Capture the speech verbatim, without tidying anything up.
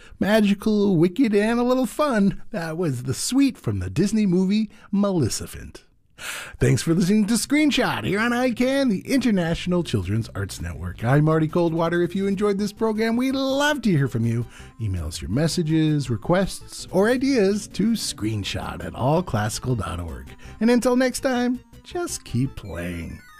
Magical, wicked, and a little fun. That was the suite from the Disney movie Maleficent. Thanks for listening to Screenshot here on I CAN, the International Children's Arts Network. I'm Marty Coldwater. If you enjoyed this program, we'd love to hear from you. Email us your messages, requests, or ideas to screenshot at all classical dot org. And until next time, just keep playing.